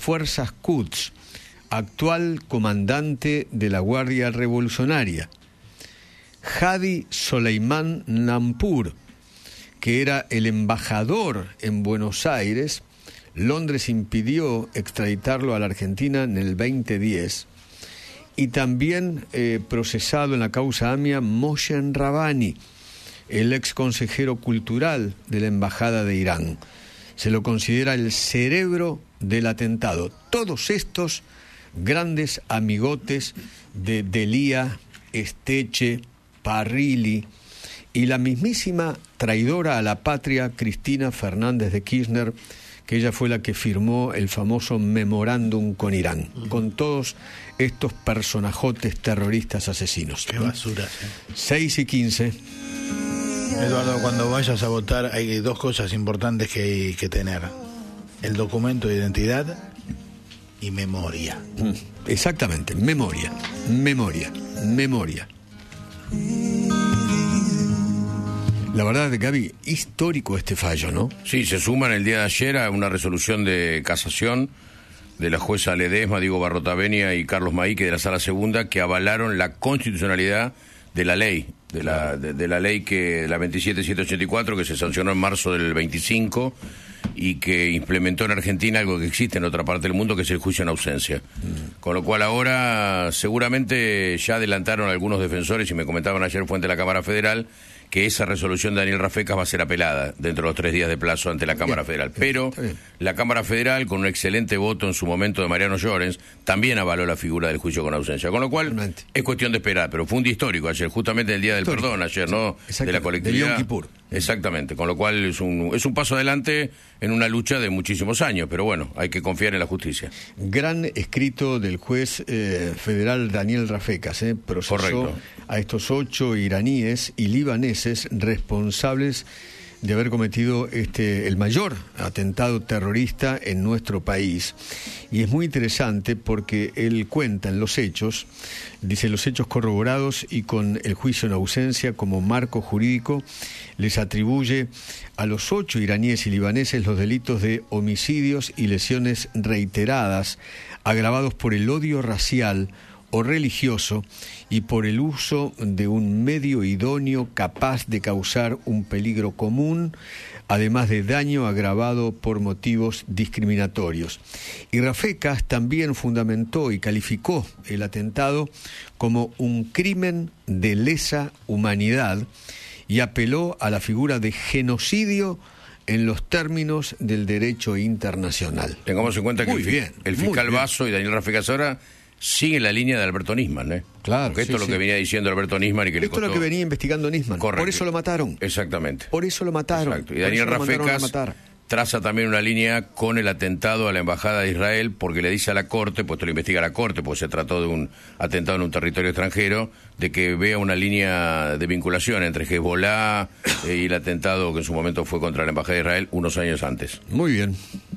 fuerzas Quds, actual comandante de la Guardia Revolucionaria. Hadi Soleiman Nampur, que era el embajador en Buenos Aires. Londres impidió extraditarlo a la Argentina en el 2010. Y también procesado en la causa AMIA Moshen Rabbani, el ex consejero cultural de la Embajada de Irán. Se lo considera el cerebro del atentado. Todos estos grandes amigotes de Delia, Esteche, Parrilli y la mismísima traidora a la patria Cristina Fernández de Kirchner, que ella fue la que firmó el famoso memorándum con Irán, con todos estos personajotes terroristas asesinos. Qué basura. 6:15. Eduardo, cuando vayas a votar hay dos cosas importantes que hay que tener: el documento de identidad y memoria. Exactamente, memoria. La verdad, Gaby, histórico este fallo, ¿no? Sí, se suma en el día de ayer a una resolución de casación de la jueza Ledesma, Diego Barrotavenia y Carlos Maíque de la Sala Segunda, que avalaron la constitucionalidad de la ley, de la ley que la 27784, que se sancionó en marzo del 25 y que implementó en Argentina algo que existe en otra parte del mundo, que es el juicio en ausencia. Con lo cual ahora seguramente ya adelantaron algunos defensores, y me comentaban ayer fuente de la Cámara Federal, que esa resolución de Daniel Rafecas va a ser apelada dentro de los 3 días de plazo ante la Cámara Federal. Pero la Cámara Federal, con un excelente voto en su momento de Mariano Llorens, también avaló la figura del juicio con ausencia. Con lo cual es cuestión de esperar, pero fue un día histórico ayer, justamente el día del perdón ayer, ¿no? De la colectividad. De Yom Kippur. Exactamente, con lo cual es un paso adelante en una lucha de muchísimos años, pero bueno, hay que confiar en la justicia. Gran escrito del juez federal Daniel Rafecas, procesó Correcto. a estos 8 iraníes y libaneses responsables de haber cometido el mayor atentado terrorista en nuestro país. Y es muy interesante porque él cuenta en los hechos, dice: los hechos corroborados y con el juicio en ausencia como marco jurídico, les atribuye a los 8 iraníes y libaneses los delitos de homicidios y lesiones reiteradas, agravados por el odio racial o religioso y por el uso de un medio idóneo capaz de causar un peligro común, además de daño agravado por motivos discriminatorios. Y Rafecas también fundamentó y calificó el atentado como un crimen de lesa humanidad y apeló a la figura de genocidio en los términos del derecho internacional. Tengamos en cuenta que el fiscal Basso y Daniel Rafecas ahora sigue la línea de Alberto Nisman, ¿eh? Claro. Porque esto es lo que venía diciendo Alberto Nisman y que esto le costó. es lo que venía investigando Nisman. Correcto. Por eso lo mataron. Exactamente. Por eso lo mataron. Exacto. Y Daniel Rafecas traza también una línea con el atentado a la Embajada de Israel, porque le dice a la Corte, pues esto lo investiga la Corte, porque se trató de un atentado en un territorio extranjero, de que vea una línea de vinculación entre Hezbollah y el atentado que en su momento fue contra la Embajada de Israel unos años antes. Muy bien.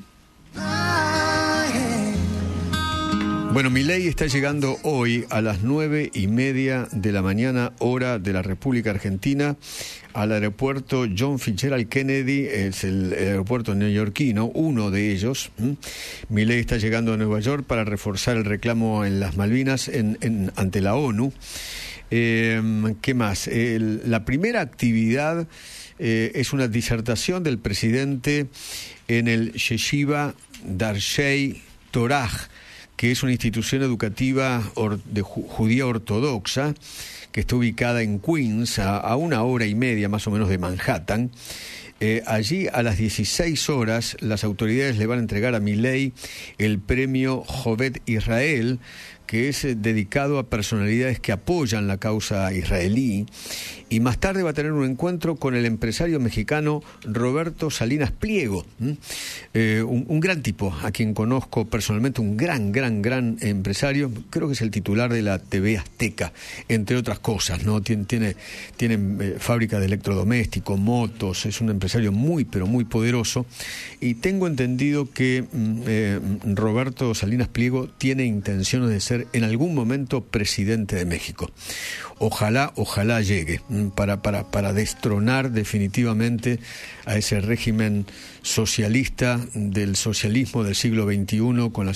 Bueno, Milei está llegando hoy a las 9:30 de la mañana, hora de la República Argentina, al aeropuerto John Fitzgerald Kennedy, es el aeropuerto neoyorquino, uno de ellos. Milei está llegando a Nueva York para reforzar el reclamo en las Malvinas ante la ONU. ¿Qué más? La primera actividad es una disertación del presidente en el Yeshiva Darshei Torah, que es una institución educativa judía ortodoxa que está ubicada en Queens, a 1:30 más o menos de Manhattan. Allí a las 16 horas las autoridades le van a entregar a Milei el premio Jovet Israel, que es dedicado a personalidades que apoyan la causa israelí, y más tarde va a tener un encuentro con el empresario mexicano Roberto Salinas Pliego, un gran tipo, a quien conozco personalmente, un gran empresario, creo que es el titular de la TV Azteca, entre otras cosas, ¿no? Tiene fábrica de electrodomésticos, motos, es un empresario pero muy poderoso, y tengo entendido que Roberto Salinas Pliego tiene intenciones de ser en algún momento presidente de México. Ojalá llegue para destronar definitivamente a ese régimen socialista del socialismo del siglo XXI con la